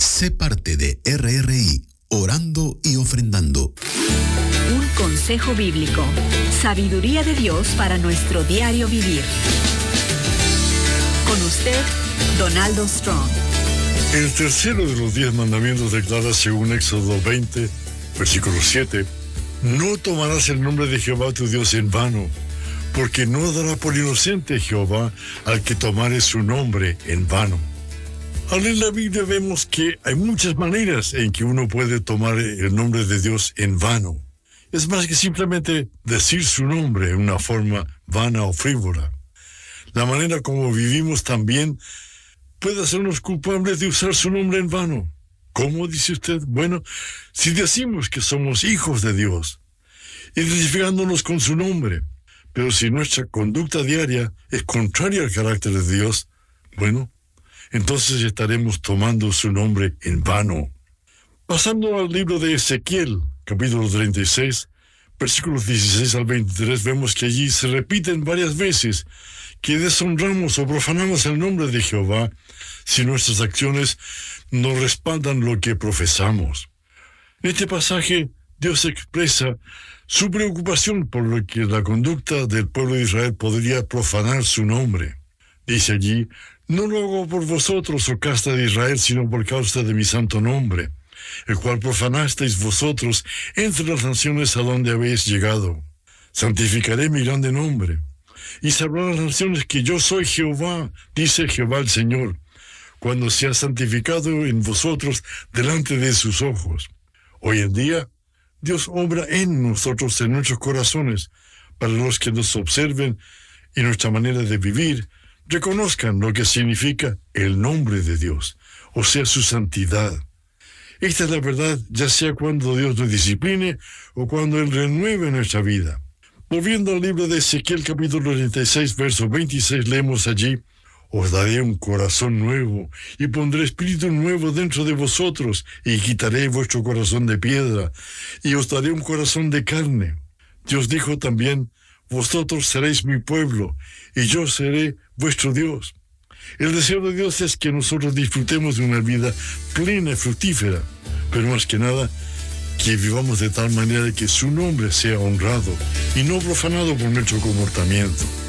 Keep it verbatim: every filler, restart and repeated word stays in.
Sé parte de R R I, orando y ofrendando. Un consejo bíblico. Sabiduría de Dios para nuestro diario vivir. Con usted, Donaldo Strong. El tercero de los diez mandamientos declara, según Éxodo veinte, versículo siete, no tomarás el nombre de Jehová tu Dios en vano, porque no dará por inocente Jehová al que tomare su nombre en vano. Al leer la Biblia vemos que hay muchas maneras en que uno puede tomar el nombre de Dios en vano. Es más que simplemente decir su nombre en una forma vana o frívola. La manera como vivimos también puede hacernos culpables de usar su nombre en vano. ¿Cómo, dice usted? Bueno, si decimos que somos hijos de Dios, identificándonos con su nombre, pero si nuestra conducta diaria es contraria al carácter de Dios, bueno, entonces estaremos tomando su nombre en vano. Pasando al libro de Ezequiel, capítulo treinta y seis, versículos dieciséis al veintitrés, vemos que allí se repiten varias veces que deshonramos o profanamos el nombre de Jehová si nuestras acciones no respaldan lo que profesamos. En este pasaje, Dios expresa su preocupación por lo que la conducta del pueblo de Israel podría profanar su nombre. Dice allí, no lo hago por vosotros, oh casta de Israel, sino por causa de mi santo nombre, el cual profanasteis vosotros entre las naciones a donde habéis llegado. Santificaré mi grande nombre, y sabrán las naciones que yo soy Jehová, dice Jehová el Señor, cuando sea santificado en vosotros delante de sus ojos. Hoy en día, Dios obra en nosotros, en nuestros corazones, para los que nos observen y nuestra manera de vivir, reconozcan lo que significa el nombre de Dios, o sea, su santidad. Esta es la verdad, ya sea cuando Dios nos discipline o cuando Él renueve nuestra vida. Volviendo al libro de Ezequiel, capítulo treinta y seis, verso veintiséis, leemos allí, os daré un corazón nuevo, y pondré espíritu nuevo dentro de vosotros, y quitaré vuestro corazón de piedra, y os daré un corazón de carne. Dios dijo también, vosotros seréis mi pueblo, y yo seré vuestro Dios. El deseo de Dios es que nosotros disfrutemos de una vida plena y fructífera, pero más que nada, que vivamos de tal manera que su nombre sea honrado y no profanado por nuestro comportamiento.